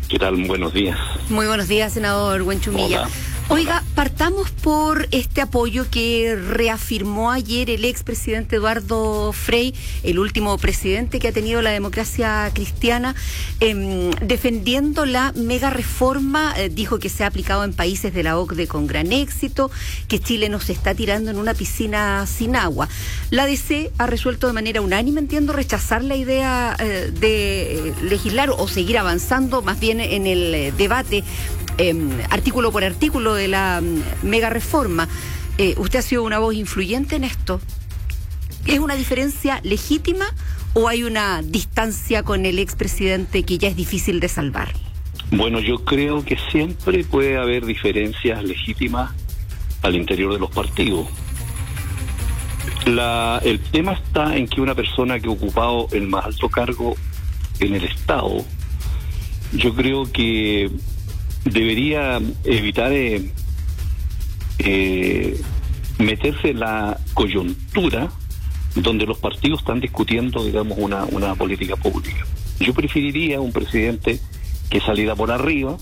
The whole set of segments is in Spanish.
¿Qué tal? Buenos días. Muy buenos días, senador Huenchumilla. Hola. Oiga, partamos por este apoyo que reafirmó ayer el expresidente Eduardo Frei, el último presidente que ha tenido la democracia cristiana, defendiendo la mega reforma. Dijo que se ha aplicado en países de la OCDE con gran éxito, que Chile nos está tirando en una piscina sin agua. La DC ha resuelto de manera unánime, entiendo, rechazar la idea de legislar o seguir avanzando más bien en el debate artículo por artículo de la mega reforma. Usted ha sido una voz influyente en esto. ¿Es una diferencia legítima o hay una distancia con el expresidente que ya es difícil de salvar? Bueno, yo creo que siempre puede haber diferencias legítimas al interior de los partidos. El tema está en que una persona que ha ocupado el más alto cargo en el Estado, yo creo que debería evitar meterse en la coyuntura donde los partidos están discutiendo, digamos, una política pública. Yo preferiría un presidente que saliera por arriba,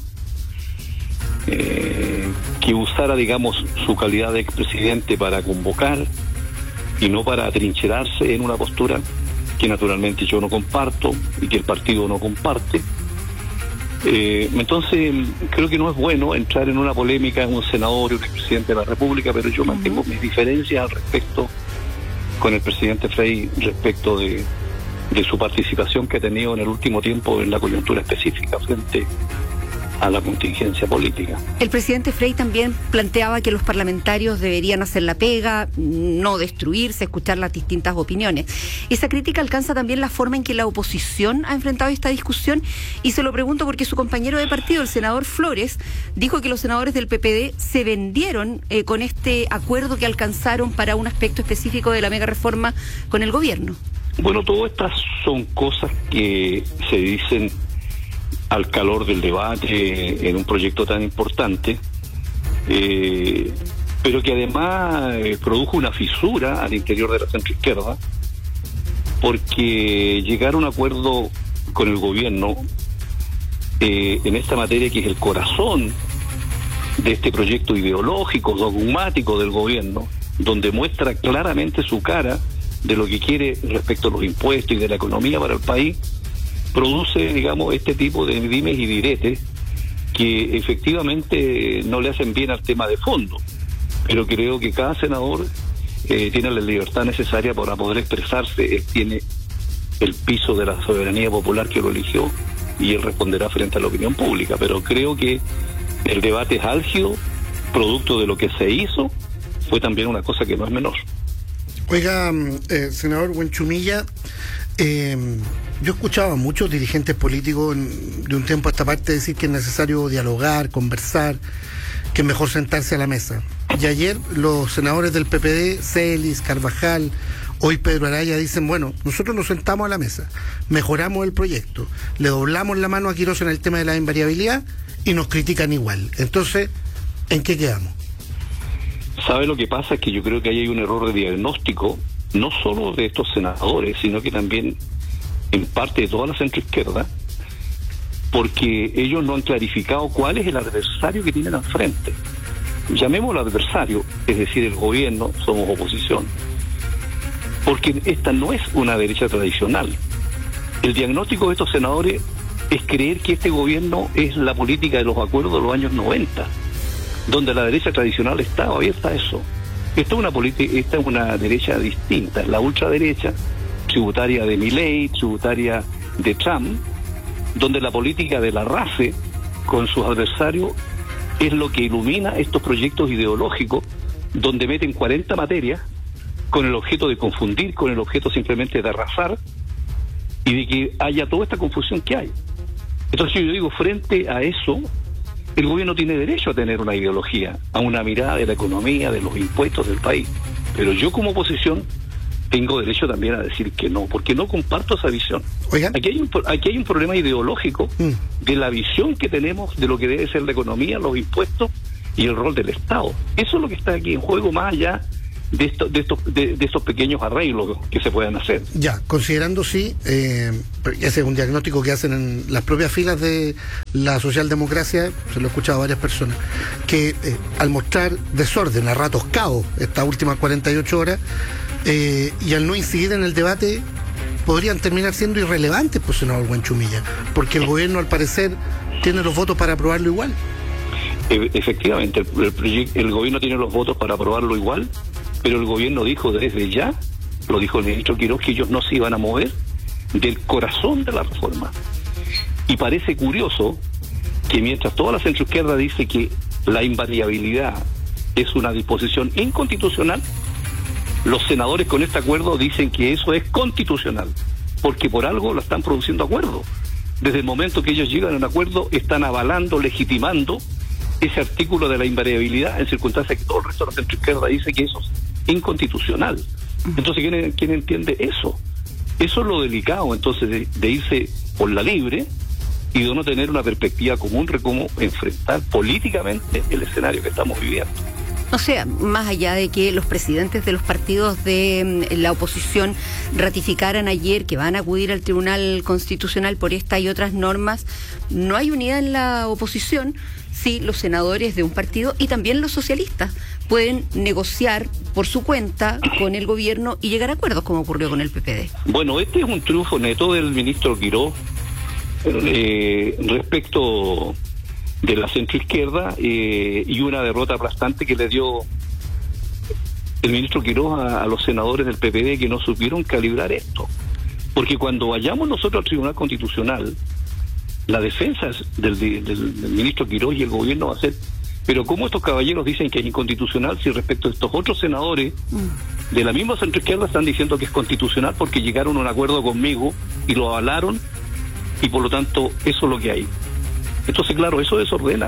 que usara, digamos, su calidad de expresidente para convocar y no para atrincherarse en una postura que naturalmente yo no comparto y que el partido no comparte. Entonces creo que no es bueno entrar en una polémica en un senador y un expresidente de la República, pero yo mantengo mis diferencias al respecto con el presidente Frei respecto de su participación que ha tenido en el último tiempo en la coyuntura específica frente a la contingencia política. El presidente Frei también planteaba que los parlamentarios deberían hacer la pega, no destruirse, escuchar las distintas opiniones. Esa crítica alcanza también la forma en que la oposición ha enfrentado esta discusión, y se lo pregunto porque su compañero de partido, el senador Flores, dijo que los senadores del PPD se vendieron con este acuerdo que alcanzaron para un aspecto específico de la mega reforma con el gobierno. Bueno, todas estas son cosas que se dicen al calor del debate en un proyecto tan importante, pero que además produjo una fisura al interior de la centroizquierda, porque llegar a un acuerdo con el gobierno en esta materia, que es el corazón de este proyecto ideológico, dogmático del gobierno, donde muestra claramente su cara de lo que quiere respecto a los impuestos y de la economía para el país, produce, digamos, este tipo de dimes y diretes que efectivamente no le hacen bien al tema de fondo. Pero creo que cada senador tiene la libertad necesaria para poder expresarse. Él tiene el piso de la soberanía popular que lo eligió y él responderá frente a la opinión pública. Pero creo que el debate es álgido, producto de lo que se hizo, fue también una cosa que no es menor. Oiga, senador Huenchumilla, yo escuchaba a muchos dirigentes políticos de un tiempo a esta parte decir que es necesario dialogar, conversar, que es mejor sentarse a la mesa. Y ayer los senadores del PPD, Celis, Carvajal, hoy Pedro Araya, dicen, bueno, nosotros nos sentamos a la mesa, mejoramos el proyecto, le doblamos la mano a Quirós en el tema de la invariabilidad y nos critican igual. Entonces, ¿en qué quedamos? ¿Sabe lo que pasa? Es que yo creo que ahí hay un error de diagnóstico, no solo de estos senadores, sino que también en parte de toda la centroizquierda, porque ellos no han clarificado cuál es el adversario que tienen al frente. Llamémoslo adversario, es decir, el gobierno, somos oposición, porque esta no es una derecha tradicional. El diagnóstico de estos senadores es creer que este gobierno es la política de los acuerdos de los años 90, donde la derecha tradicional estaba abierta a eso. Esta es una derecha distinta, la ultraderecha, tributaria de Milei, tributaria de Trump, donde la política de la RACE con sus adversarios es lo que ilumina estos proyectos ideológicos, donde meten 40 materias con el objeto de confundir, con el objeto simplemente de arrasar y de que haya toda esta confusión que hay. Entonces yo digo, frente a eso, el gobierno tiene derecho a tener una ideología, a una mirada de la economía, de los impuestos del país. Pero yo como oposición tengo derecho también a decir que no, porque no comparto esa visión. Oigan. Aquí hay un problema ideológico de la visión que tenemos de lo que debe ser la economía, los impuestos y el rol del Estado. Eso es lo que está aquí en juego, más allá de estos pequeños arreglos que se pueden hacer. Ya, considerando ese es un diagnóstico que hacen en las propias filas de la socialdemocracia, se lo he escuchado a varias personas, que al mostrar desorden, a ratos caos, estas últimas 48 horas, y al no incidir en el debate, podrían terminar siendo irrelevantes, pues, senador Buenchumilla, porque el gobierno, al parecer, tiene los votos para aprobarlo igual. Efectivamente, el gobierno tiene los votos para aprobarlo igual, pero el gobierno dijo desde ya, lo dijo el ministro Quiroz, que ellos no se iban a mover del corazón de la reforma. Y parece curioso que mientras toda la centroizquierda dice que la invariabilidad es una disposición inconstitucional, los senadores con este acuerdo dicen que eso es constitucional, porque por algo lo están produciendo acuerdo. Desde el momento que ellos llegan a un acuerdo, están avalando, legitimando ese artículo de la invariabilidad en circunstancias que todo el resto de la centroizquierda dice que eso es inconstitucional. Entonces, ¿quién entiende eso? Eso es lo delicado, entonces, de irse por la libre y de no tener una perspectiva común de cómo enfrentar políticamente el escenario que estamos viviendo. O sea, más allá de que los presidentes de los partidos de la oposición ratificaran ayer que van a acudir al Tribunal Constitucional por esta y otras normas, no hay unidad en la oposición. Sí, los senadores de un partido y también los socialistas pueden negociar por su cuenta con el gobierno y llegar a acuerdos, como ocurrió con el PPD. Bueno, este es un triunfo neto del ministro Quiroz respecto de la centroizquierda y una derrota aplastante que le dio el ministro Quiroz a los senadores del PPD, que no supieron calibrar esto. Porque cuando vayamos nosotros al Tribunal Constitucional, la defensa del ministro Quiroz y el gobierno va a ser, pero ¿cómo estos caballeros dicen que es inconstitucional si respecto a estos otros senadores de la misma centroizquierda están diciendo que es constitucional porque llegaron a un acuerdo conmigo y lo avalaron, y por lo tanto eso es lo que hay? Entonces, claro, eso desordena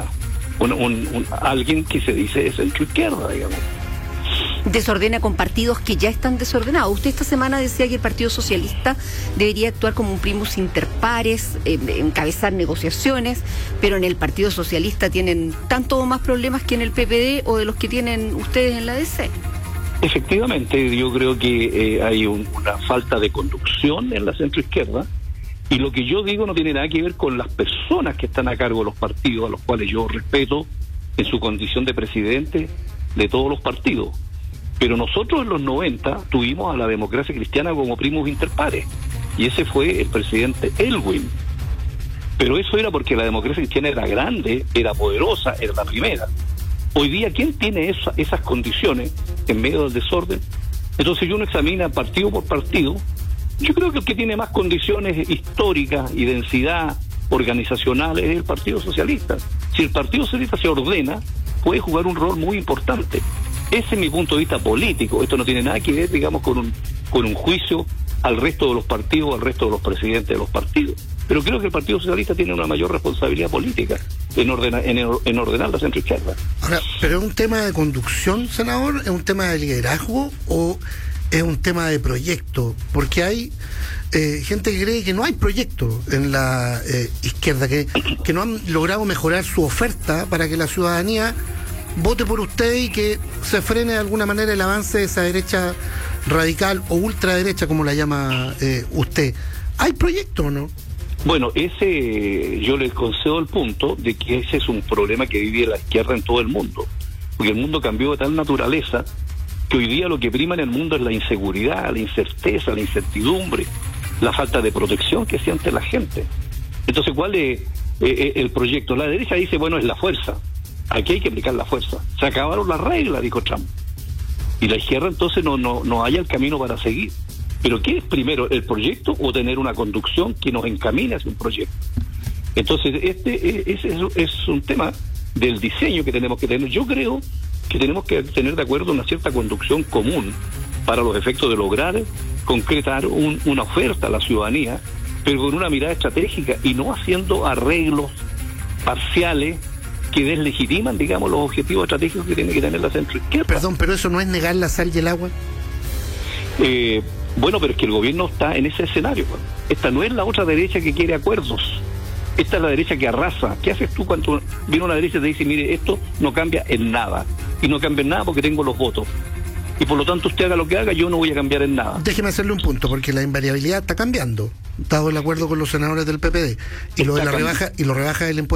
alguien que se dice de centroizquierda, digamos. Desordena con partidos que ya están desordenados. Usted esta semana decía que el Partido Socialista debería actuar como un primus inter pares, encabezar negociaciones, pero en el Partido Socialista tienen tanto o más problemas que en el PPD o de los que tienen ustedes en la DC. Efectivamente, yo creo que hay una falta de conducción en la centroizquierda, y lo que yo digo no tiene nada que ver con las personas que están a cargo de los partidos, a los cuales yo respeto en su condición de presidente de todos los partidos. Pero nosotros en los 90 tuvimos a la democracia cristiana como primus inter pares, y ese fue el presidente Elwin. Pero eso era porque la democracia cristiana era grande, era poderosa, era la primera. Hoy día, ¿quién tiene esas condiciones en medio del desorden? Entonces, uno examina partido por partido. Yo creo que el que tiene más condiciones históricas y densidad organizacional es el Partido Socialista. Si el Partido Socialista se ordena, puede jugar un rol muy importante. Ese es mi punto de vista político. Esto no tiene nada que ver, digamos, con un juicio al resto de los partidos, al resto de los presidentes de los partidos. Pero creo que el Partido Socialista tiene una mayor responsabilidad política en ordenar la centroizquierda. Ahora, ¿pero es un tema de conducción, senador? ¿Es un tema de liderazgo o es un tema de proyecto? Porque hay gente que cree que no hay proyecto en la izquierda, que no han logrado mejorar su oferta para que la ciudadanía vote por usted y que se frene de alguna manera el avance de esa derecha radical o ultraderecha, como la llama usted. ¿Hay proyecto o no? Bueno, yo le concedo el punto de que ese es un problema que vive la izquierda en todo el mundo, porque el mundo cambió de tal naturaleza que hoy día lo que prima en el mundo es la inseguridad, la incerteza, la incertidumbre, la falta de protección que siente la gente. Entonces, ¿cuál es el proyecto? La derecha dice, bueno, es la fuerza. Aquí hay que aplicar la fuerza. Se acabaron las reglas, dijo Trump. Y la izquierda entonces no haya el camino para seguir. Pero ¿qué es primero, el proyecto o tener una conducción que nos encamine hacia un proyecto? Entonces, ese es un tema del diseño que tenemos que tener. Yo creo que tenemos que tener de acuerdo una cierta conducción común para los efectos de lograr concretar una oferta a la ciudadanía, pero con una mirada estratégica y no haciendo arreglos parciales que deslegitiman, digamos, los objetivos estratégicos que tiene que tener la centroizquierda. Perdón, pero eso no es negar la sal y el agua. Bueno, pero es que el gobierno está en ese escenario. Esta no es la otra derecha que quiere acuerdos. Esta es la derecha que arrasa. ¿Qué haces tú cuando viene una derecha y te dice, mire, esto no cambia en nada? Y no cambia en nada porque tengo los votos. y por lo tanto usted haga lo que haga, yo no voy a cambiar en nada. Déjeme hacerle un punto, porque la invariabilidad está cambiando, dado el acuerdo con los senadores del PPD, y lo de la rebaja del impuesto